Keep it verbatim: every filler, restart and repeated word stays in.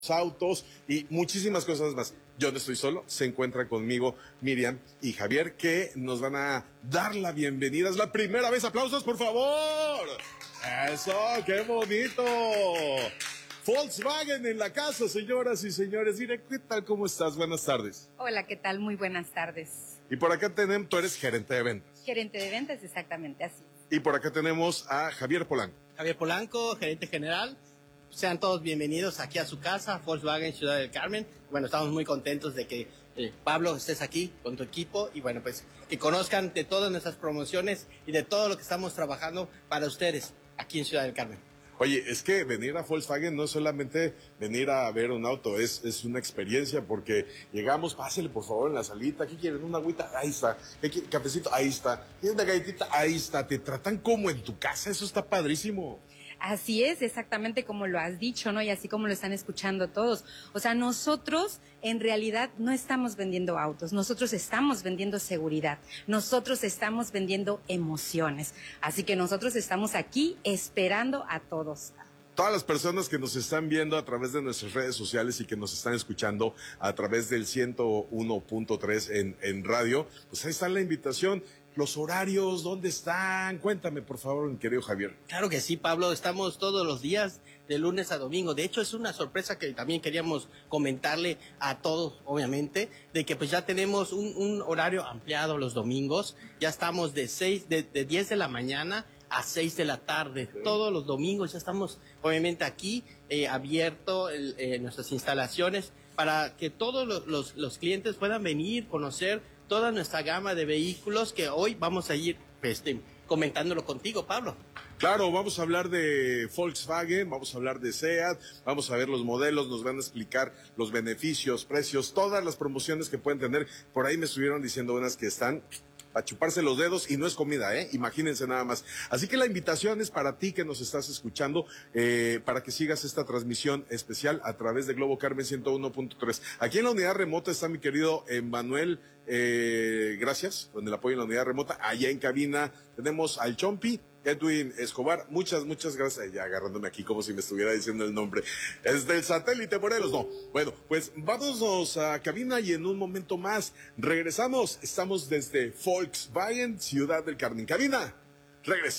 autos y muchísimas cosas más. Yo no estoy solo, se encuentra conmigo Miriam y Javier, que nos van a dar la bienvenida. Es la primera vez. ¡Aplausos, por favor! ¡Eso! ¡Qué bonito! Volkswagen en la casa, señoras y señores. Mire, ¿qué tal? ¿Cómo estás? Buenas tardes. Hola, ¿qué tal? Muy buenas tardes. Y por acá tenemos, tú eres gerente de ventas. Gerente de ventas, exactamente así. Y por acá tenemos a Javier Polanco. Javier Polanco, gerente general. Sean todos bienvenidos aquí a su casa, Volkswagen Ciudad del Carmen. Bueno, estamos muy contentos de que eh, Pablo estés aquí con tu equipo y bueno, pues que conozcan de todas nuestras promociones y de todo lo que estamos trabajando para ustedes aquí en Ciudad del Carmen. Oye, es que venir a Volkswagen no es solamente venir a ver un auto, es, es una experiencia porque llegamos, pásele por favor en la salita, ¿qué quieren? ¿Una agüita? Ahí está. ¿Qué quieren? ¿Cafecito? Ahí está. ¿Quieren una galletita? Ahí está. Te tratan como en tu casa, eso está padrísimo. Así es, exactamente como lo has dicho, ¿no? Y así como lo están escuchando todos. O sea, nosotros en realidad no estamos vendiendo autos, nosotros estamos vendiendo seguridad, nosotros estamos vendiendo emociones. Así que nosotros estamos aquí esperando a todos. Todas las personas que nos están viendo a través de nuestras redes sociales y que nos están escuchando a través del ciento uno punto tres en, en radio, pues ahí está la invitación. Los horarios, ¿dónde están? Cuéntame, por favor, mi querido Javier. Claro que sí, Pablo, estamos todos los días de lunes a domingo. De hecho, es una sorpresa que también queríamos comentarle a todos, obviamente, de que pues ya tenemos un, un horario ampliado los domingos. Ya estamos de seis, de, de diez de la mañana a seis de la tarde. Sí. Todos los domingos ya estamos, obviamente, aquí, eh, abierto el, eh, nuestras instalaciones para que todos los, los, los clientes puedan venir, conocer toda nuestra gama de vehículos que hoy vamos a ir este, comentándolo contigo, Pablo. Claro, vamos a hablar de Volkswagen, vamos a hablar de SEAT, vamos a ver los modelos, nos van a explicar los beneficios, precios, todas las promociones que pueden tener. Por ahí me estuvieron diciendo unas que están a chuparse los dedos y no es comida, ¿eh? Imagínense nada más. Así que la invitación es para ti que nos estás escuchando, eh, para que sigas esta transmisión especial a través de Globo Carmen ciento uno punto tres. Aquí en la unidad remota está mi querido Emanuel, eh, gracias, con el apoyo en la unidad remota. Allá en cabina tenemos al Chompi, Edwin Escobar, muchas, muchas gracias. Ya agarrándome aquí como si me estuviera diciendo el nombre. Es del satélite Morelos, no. Bueno, pues vámonos a cabina y en un momento más regresamos. Estamos desde Volkswagen Ciudad del Carmen. Cabina, regresamos.